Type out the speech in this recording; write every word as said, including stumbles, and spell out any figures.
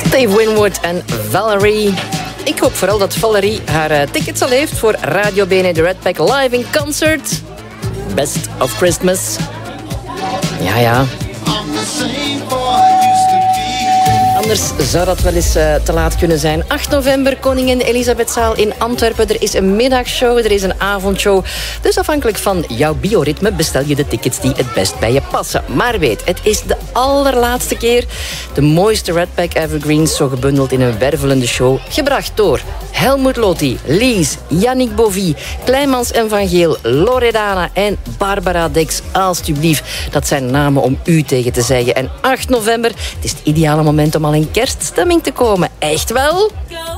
Dave Winwood en Valerie. Ik hoop vooral dat Valerie haar uh, tickets al heeft voor Radio Bene de Red Pack live in concert. Best of Christmas. Ja, ja. Anders zou dat wel eens uh, te laat kunnen zijn. acht november, Koningin Elisabethzaal in Antwerpen. Er is een middagshow, er is een avondshow. Dus afhankelijk van jouw bioritme bestel je de tickets die het best bij je passen. Maar weet, het is de allerlaatste keer. De mooiste Red Pack Evergreens, zo gebundeld in een wervelende show. Gebracht door Helmut Lotti, Lies, Yannick Bovie, Kleimans en Van Geel, Loredana en Barbara Dex. Alsjeblieft, dat zijn namen om u tegen te zeggen. En acht november, het is het ideale moment om al in kerststemming te komen. Echt wel?